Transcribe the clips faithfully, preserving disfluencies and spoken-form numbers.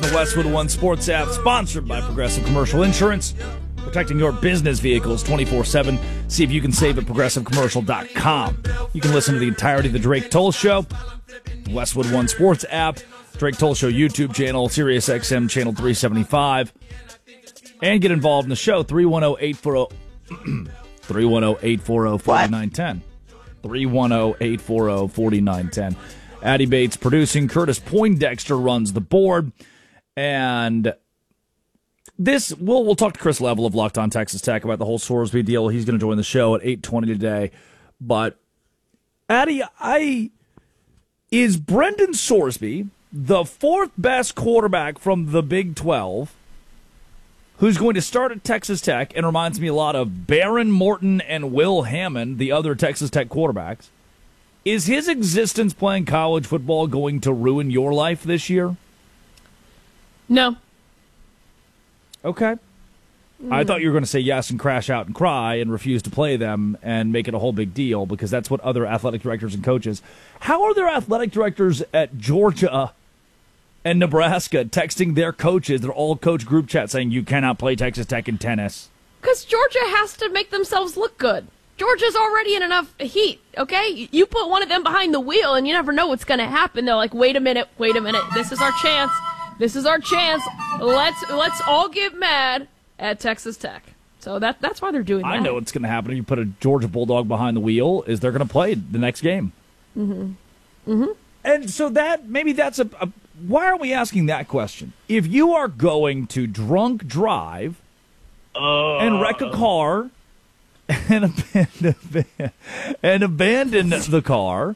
the Westwood One Sports app, sponsored by Progressive Commercial Insurance, protecting your business vehicles twenty-four seven. See if you can save at progressive commercial dot com. You can listen to the entirety of the Drake Toll Show, Westwood One Sports app, Drake Toll Show YouTube channel, Sirius X M channel three seventy-five, and get involved in the show, three one zero, eight four zero, three one zero, eight four zero, four nine one zero. three one zero, eight four zero, four nine one zero. Addy Bates producing. Curtis Poindexter runs the board. And this, we'll, we'll talk to Chris Level of Locked On Texas Tech about the whole Sorsby deal. He's going to join the show at eight twenty today. But, Addy, I, is Brendan Sorsby the fourth best quarterback from the Big twelve who's going to start at Texas Tech and reminds me a lot of Baron Morton and Will Hammond, the other Texas Tech quarterbacks? Is his existence playing college football going to ruin your life this year? No. Okay. Mm. I thought you were going to say yes and crash out and cry and refuse to play them and make it a whole big deal, because that's what other athletic directors and coaches. How are there athletic directors at Georgia and Nebraska texting their coaches, their all-coach group chat, saying you cannot play Texas Tech in tennis? Because Georgia has to make themselves look good. Georgia's already in enough heat, okay? You put one of them behind the wheel, and you never know what's going to happen. They're like, wait a minute, wait a minute. This is our chance. This is our chance. Let's let's all get mad at Texas Tech. So that that's why they're doing that. I know what's going to happen if you put a Georgia Bulldog behind the wheel, is they're going to play the next game. Mm-hmm. Mm-hmm. And so that, maybe that's a, a... Why are we asking that question? If you are going to drunk drive uh, and wreck a car and abandon, and abandon the car,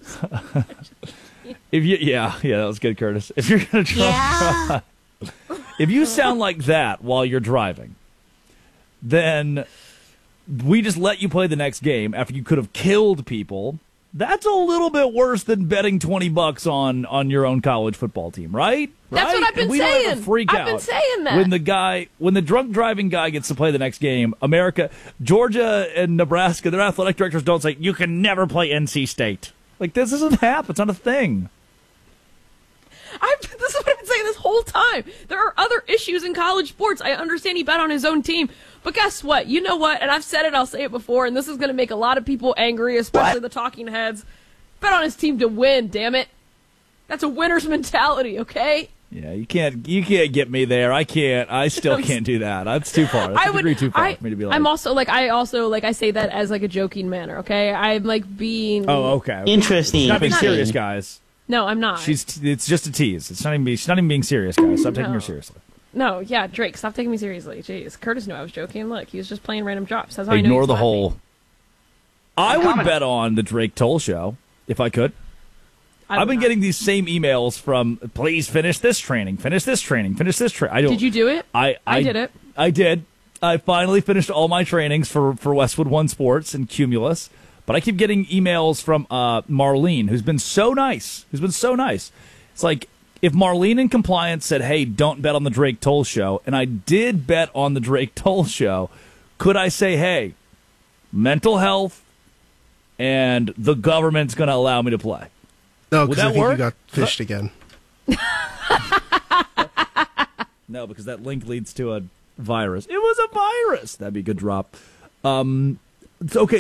if you yeah yeah that was good, Curtis. If you're gonna drunk yeah. drive, if you sound like that while you're driving, then we just let you play the next game after you could have killed people. That's a little bit worse than betting twenty bucks on, on your own college football team, right? That's right? what I've been and we saying. Don't ever freak I've out been saying that. When the guy, when the drunk driving guy gets to play the next game, America, Georgia and Nebraska, their athletic directors don't say, you can never play N C State. Like, this doesn't happen. It's not a thing. I've, this is what I've been saying this whole time. There are other issues in college sports. I understand he bet on his own team. But guess what? You know what? And I've said it, I'll say it before, and this is going to make a lot of people angry, especially what? the talking heads. Bet on his team to win, damn it. That's a winner's mentality, okay? Yeah, you can't you can't get me there. I can't. I still can't do that. That's too far. That's I a would, degree too far I, for me to be like. I'm also like I also like I say that as like a joking manner, okay? I'm like being Oh, okay. okay. Interesting. She's not being Interesting. serious, guys. No, I'm not. She's it's just a tease. It's not even she's not even being serious, guys. Stop taking No. her seriously. No, yeah, Drake, stop taking me seriously. Jeez, Curtis knew I was joking. Look, he was just playing random drops. That's how I knew he Ignore was the laughing. whole. I would bet on the Drake Toll Show if I could. I I've been not. getting these same emails from, please finish this training, finish this training, finish this training. I don't. Did you do it? I, I I did it. I did. I finally finished all my trainings for, for Westwood One Sports and Cumulus, but I keep getting emails from uh, Marlene, who's been so nice, who's been so nice. It's like, if Marlene in compliance said, hey, don't bet on the Drake Toll Show, and I did bet on the Drake Toll Show, could I say, hey, mental health and the government's going to allow me to play? No, Would because I that think work? you got fished again. No, because that link leads to a virus. It was a virus. That'd be a good drop. Um, it's okay.